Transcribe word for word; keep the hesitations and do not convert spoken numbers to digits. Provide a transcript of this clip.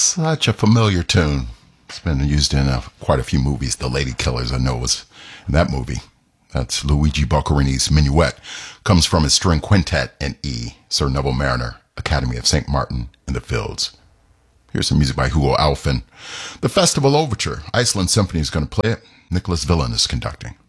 Such a familiar tune. It's been used in uh, quite a few movies. The Lady Killers, I know, was in that movie. That's Luigi Boccherini's Minuet. Comes from his string quintet in E, Sir Neville Mariner, Academy of Saint Martin in the Fields. Here's some music by Hugo Alfin. The Festival Overture. Iceland Symphony is going to play it. Nicholas Villen is conducting.